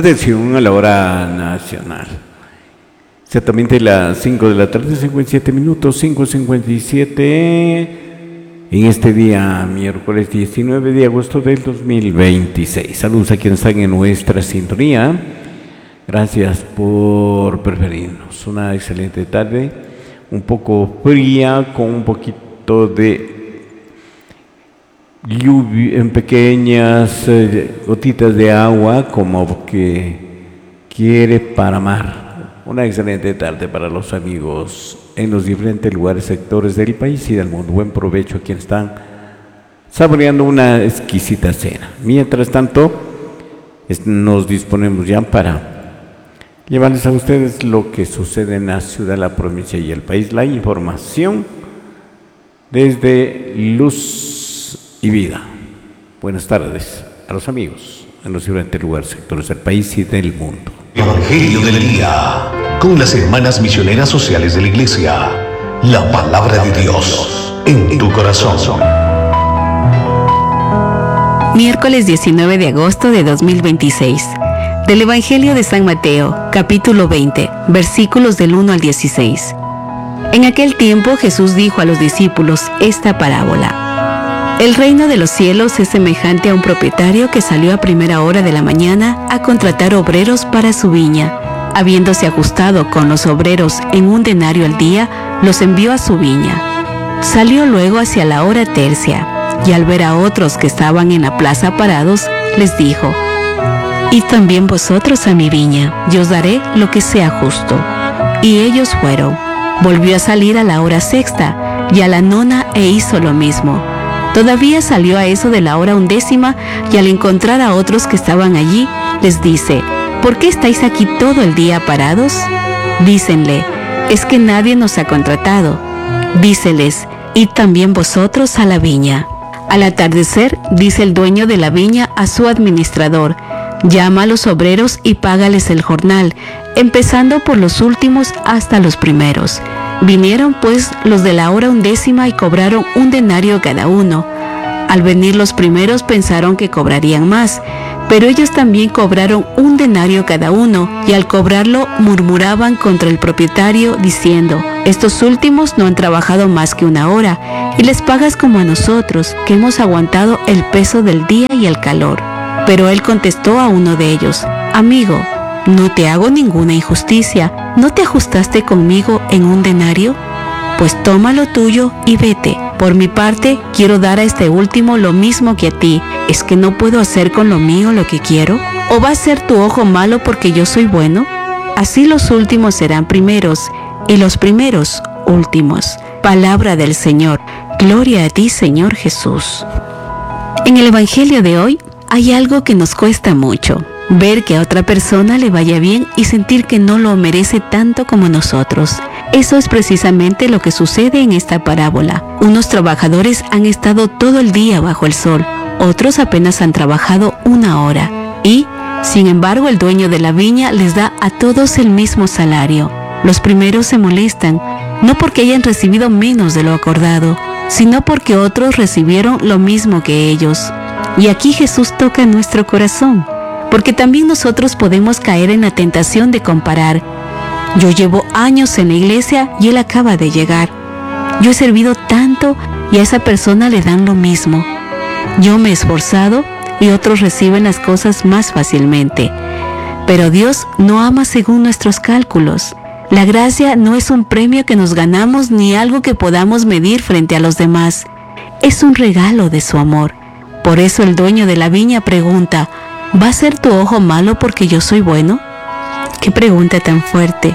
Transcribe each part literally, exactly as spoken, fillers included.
Atención a la hora nacional. Exactamente las cinco de la tarde, cincuenta y siete minutos, cinco cincuenta y siete. En este día, miércoles diecinueve de agosto del dos mil veintiséis. Saludos a quienes están en nuestra sintonía. Gracias por preferirnos. Una excelente tarde, un poco fría, con un poquito de lluvia, en pequeñas eh, gotitas de agua, como que quiere paramar. Una excelente tarde para los amigos en los diferentes lugares, sectores del país y del mundo. Buen provecho a quienes están saboreando una exquisita cena. Mientras tanto, nos disponemos ya para llevarles a ustedes lo que sucede en la ciudad, la provincia y el país. La información desde Luz y Vida. Buenas tardes a los amigos en los diferentes lugares, sectores del país y del mundo. Evangelio del día, con las hermanas misioneras sociales de la Iglesia. La palabra de Dios en tu corazón. Miércoles diecinueve de agosto de dos mil veintiséis. Del Evangelio de San Mateo, capítulo veinte, versículos del uno al dieciséis. En aquel tiempo Jesús dijo a los discípulos esta parábola. El reino de los cielos es semejante a un propietario que salió a primera hora de la mañana a contratar obreros para su viña. Habiéndose ajustado con los obreros en un denario al día, los envió a su viña. Salió luego hacia la hora tercia, y al ver a otros que estaban en la plaza parados, les dijo: Id también vosotros a mi viña, y os daré lo que sea justo. Y ellos fueron. Volvió a salir a la hora sexta, y a la nona, e hizo lo mismo. Todavía salió a eso de la hora undécima, y al encontrar a otros que estaban allí, les dice: ¿Por qué estáis aquí todo el día parados? Dícenle: es que nadie nos ha contratado. Díceles: id también vosotros a la viña. Al atardecer, dice el dueño de la viña a su administrador: llama a los obreros y págales el jornal, empezando por los últimos hasta los primeros. Vinieron pues los de la hora undécima y cobraron un denario cada uno. Al venir los primeros pensaron que cobrarían más, pero ellos también cobraron un denario cada uno, y al cobrarlo murmuraban contra el propietario, diciendo: estos últimos no han trabajado más que una hora, y les pagas como a nosotros, que hemos aguantado el peso del día y el calor. Pero él contestó a uno de ellos: amigo, no te hago ninguna injusticia. ¿No te ajustaste conmigo en un denario? Pues toma lo tuyo y vete. Por mi parte, quiero dar a este último lo mismo que a ti. ¿Es que no puedo hacer con lo mío lo que quiero? ¿O va a ser tu ojo malo porque yo soy bueno? Así los últimos serán primeros, y los primeros últimos. Palabra del Señor. Gloria a ti, Señor Jesús. En el Evangelio de hoy hay algo que nos cuesta mucho: ver que a otra persona le vaya bien y sentir que no lo merece tanto como nosotros. Eso es precisamente lo que sucede en esta parábola. Unos trabajadores han estado todo el día bajo el sol, otros apenas han trabajado una hora. Y, sin embargo, el dueño de la viña les da a todos el mismo salario. Los primeros se molestan, no porque hayan recibido menos de lo acordado, sino porque otros recibieron lo mismo que ellos. Y aquí Jesús toca nuestro corazón, porque también nosotros podemos caer en la tentación de comparar. Yo llevo años en la iglesia y él acaba de llegar. Yo he servido tanto y a esa persona le dan lo mismo. Yo me he esforzado y otros reciben las cosas más fácilmente. Pero Dios no ama según nuestros cálculos. La gracia no es un premio que nos ganamos ni algo que podamos medir frente a los demás. Es un regalo de su amor. Por eso el dueño de la viña pregunta: ¿va a ser tu ojo malo porque yo soy bueno? ¡Qué pregunta tan fuerte!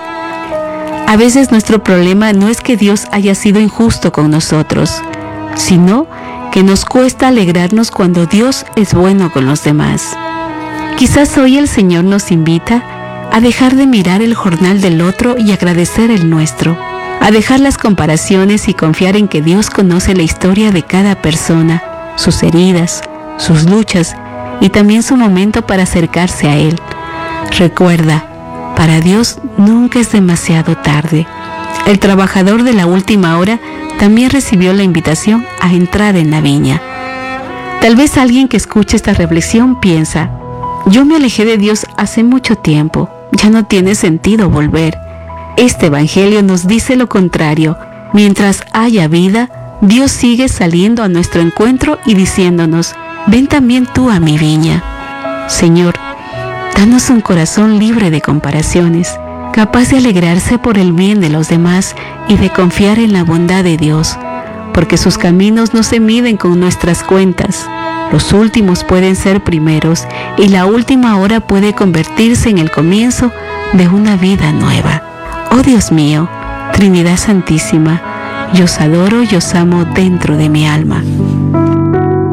A veces nuestro problema no es que Dios haya sido injusto con nosotros, sino que nos cuesta alegrarnos cuando Dios es bueno con los demás. Quizás hoy el Señor nos invita a dejar de mirar el jornal del otro y agradecer el nuestro, a dejar las comparaciones y confiar en que Dios conoce la historia de cada persona, sus heridas, sus luchas y también su momento para acercarse a Él. Recuerda, para Dios nunca es demasiado tarde. El trabajador de la última hora también recibió la invitación a entrar en la viña. Tal vez alguien que escuche esta reflexión piensa: Yo me alejé de Dios hace mucho tiempo. Ya no tiene sentido volver. Este evangelio nos dice lo contrario. Mientras haya vida, Dios sigue saliendo a nuestro encuentro y diciéndonos: ven también tú a mi viña. Señor, danos un corazón libre de comparaciones, capaz de alegrarse por el bien de los demás y de confiar en la bondad de Dios, porque sus caminos no se miden con nuestras cuentas. Los últimos pueden ser primeros y la última hora puede convertirse en el comienzo de una vida nueva. Oh Dios mío, Trinidad Santísima, yo os adoro y os amo dentro de mi alma.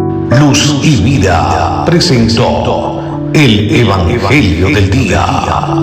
Luz y Vida presentó el Evangelio del Día.